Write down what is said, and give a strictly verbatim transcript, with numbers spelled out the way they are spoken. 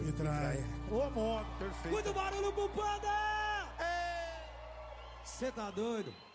me trai. Ô, modo. Perfeito. Muito barulho pro Panda! Cê tá doido?